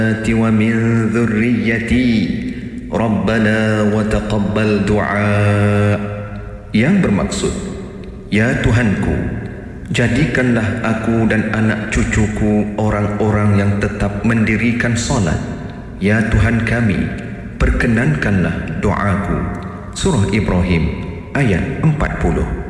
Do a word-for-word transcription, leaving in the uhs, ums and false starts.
ومن ذريتي ربنا وتقبل دعاء, yang bermaksud, ya Tuhanku, jadikanlah aku dan anak cucuku orang-orang yang tetap mendirikan solat. Ya Tuhan kami, perkenankanlah doaku. Surah Ibrahim ayat empat puluh.